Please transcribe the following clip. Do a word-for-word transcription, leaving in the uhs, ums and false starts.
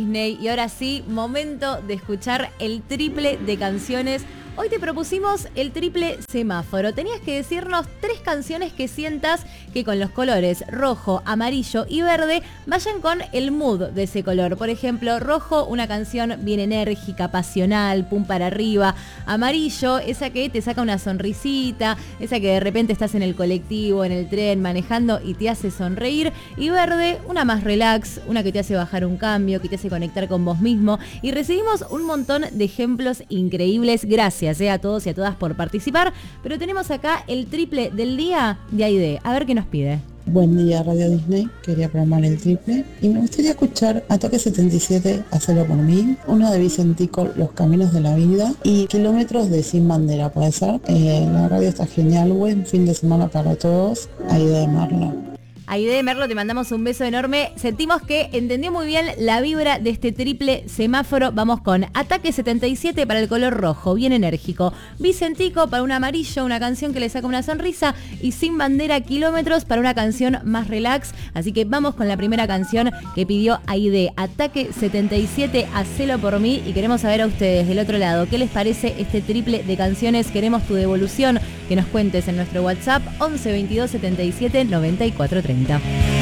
Disney. Y ahora sí, momento de escuchar el triple de canciones. Hoy te propusimos el triple semáforo. Tenías que decirnos tres canciones que sientas que con los colores rojo, amarillo y verde vayan con el mood de ese color. Por ejemplo, rojo, una canción bien enérgica, pasional, pum para arriba. Amarillo, esa que te saca una sonrisita, esa que de repente estás en el colectivo, en el tren, manejando y te hace sonreír. Y verde, una más relax, una que te hace bajar un cambio, que te hace conectar con vos mismo. Y recibimos un montón de ejemplos increíbles. Gracias. Gracias a todos y a todas por participar, pero tenemos acá el triple del día de Aide. A ver qué nos pide. Buen día, Radio Disney. Quería programar el triple y me gustaría escuchar Ataque setenta y siete, Hacelo por mí, uno de Vicentico, Los Caminos de la Vida, y Kilómetros de Sin Bandera, puede ser. Eh, la radio está genial. Buen fin de semana para todos. Aide de Merlo. Aide de Merlo, te mandamos un beso enorme. Sentimos que entendió muy bien la vibra de este triple semáforo. Vamos con Ataque setenta y siete para el color rojo, bien enérgico. Vicentico para un amarillo, una canción que le saca una sonrisa. Y Sin Bandera, Kilómetros para una canción más relax. Así que vamos con la primera canción que pidió Aide. Ataque setenta y siete, Hacelo por mí. Y queremos saber a ustedes del otro lado, ¿qué les parece este triple de canciones? Queremos tu devolución, que nos cuentes en nuestro WhatsApp once veintidós setenta y siete noventa y cuatro treinta.